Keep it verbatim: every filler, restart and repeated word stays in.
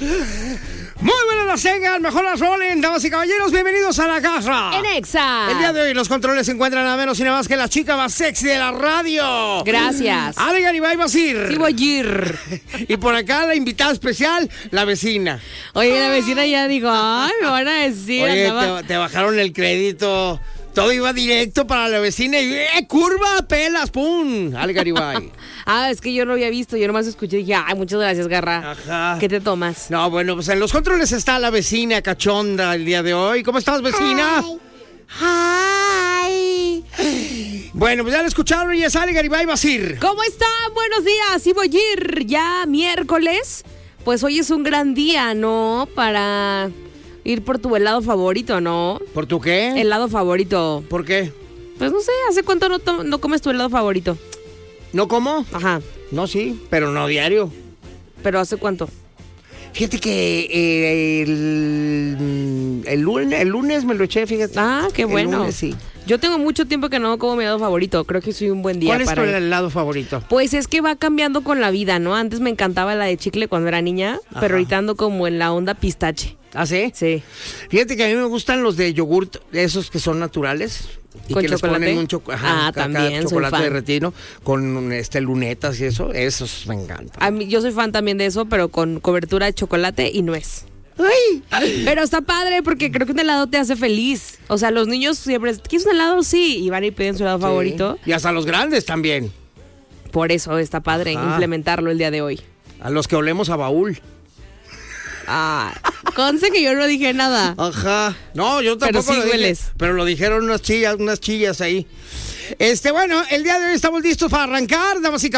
Muy buenas las tengan, mejor las rolen, damas y caballeros, bienvenidos a la casa. En Exa. El día de hoy los controles se encuentran nada menos y nada más que la chica más sexy de la radio. Gracias. Ale Garibay Basir. Sí, voy a ir. Y por acá la invitada especial, la vecina. Oye, la vecina ya dijo, ay, me van a decir. Oye, andaba... te, te bajaron el crédito. Todo iba directo para la vecina y ¡eh, curva, pelas, pum! Ale Garibay. Ah, es que yo no había visto, yo nomás escuché y dije, ay, muchas gracias, Garra. Ajá. ¿Qué te tomas? No, bueno, pues en los controles está la vecina cachonda el día de hoy. ¿Cómo estás, vecina? Hi. Hi. Bueno, pues ya la escucharon y es Ale Garibay Basir. ¿Cómo están? Buenos días, sí voy a ir. Ya miércoles, pues hoy es un gran día, ¿no? Para ir por tu helado favorito, ¿no? ¿Por tu qué? Helado favorito. ¿Por qué? Pues no sé, ¿hace cuánto no, to- no comes tu helado favorito? ¿No como? Ajá. No, sí, pero no diario. ¿Pero hace cuánto? Fíjate que eh, el, el, lunes, el lunes me lo eché, fíjate. Ah, qué bueno. El lunes, sí. Yo tengo mucho tiempo que no como mi helado favorito. Creo que soy un buen día ¿Cuál es para tu ir. helado favorito? Pues es que va cambiando con la vida, ¿no? Antes me encantaba la de chicle cuando era niña, Ajá. pero ahorita ando como en la onda pistache. ¿Ah, sí? Sí. Fíjate que a mí me gustan los de yogurt, esos que son naturales. Y ¿Con que chocolate? les ponen un choco- ajá, Ah, acá, también, soy chocolate fan. derretido con este lunetas y eso. Esos me encantan. A mí, yo soy fan también de eso, pero con cobertura de chocolate y nuez. ¡Ay! Pero está padre porque creo que un helado te hace feliz. O sea, los niños siempre, ¿quieres un helado? Sí. Y van y piden su helado Sí. favorito. Y hasta los grandes también. Por eso está padre Ajá. implementarlo el día de hoy. A los que olemos a baúl. Ah, conste que yo no dije nada. Ajá. No, yo tampoco Pero sí lo dije, hueles. pero lo dijeron unas chillas, unas chillas ahí. Este, bueno, el día de hoy estamos listos para arrancar, damas y caballeros.